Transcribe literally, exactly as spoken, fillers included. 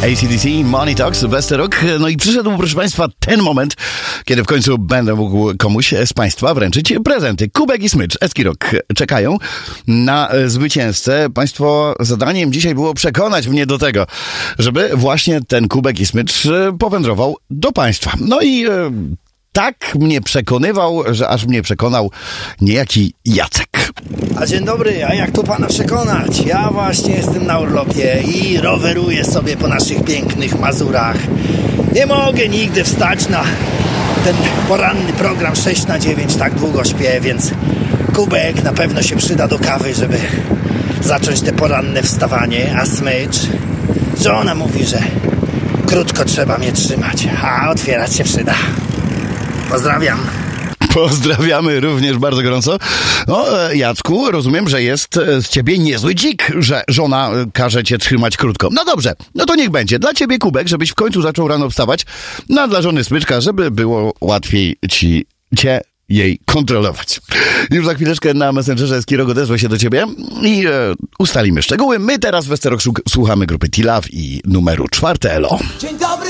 A C D C, Money Talks, Westerok. No i przyszedł, proszę Państwa, ten moment, kiedy w końcu będę mógł komuś z Państwa wręczyć prezenty. Kubek i smycz Eskirok czekają na zwycięzcę. Państwo zadaniem dzisiaj było przekonać mnie do tego, żeby właśnie ten kubek i smycz powędrował do Państwa. No i e, tak mnie przekonywał, że aż mnie przekonał niejaki Jacek. A dzień dobry, a jak tu pana przekonać? Ja właśnie jestem na urlopie i roweruję sobie po naszych pięknych Mazurach. Nie mogę nigdy wstać na ten poranny program sześć na dziewięć, tak długo śpię, więc kubek na pewno się przyda do kawy, żeby zacząć te poranne wstawanie, a smycz, żona mówi, że krótko trzeba mnie trzymać, a otwierać się przyda. Pozdrawiam. Pozdrawiamy również bardzo gorąco. No, Jacku, rozumiem, że jest z ciebie niezły dzik, że żona każe cię trzymać krótko. No dobrze, no to niech będzie. Dla ciebie kubek, żebyś w końcu zaczął rano wstawać. No, a dla żony smyczka, żeby było łatwiej ci, cię, jej kontrolować. Już za chwileczkę na Messengerze Eskirok odezwę się do ciebie i e, ustalimy szczegóły. My teraz w Westerok słuchamy grupy T-Love i numeru czwarte Elo. Dzień dobry!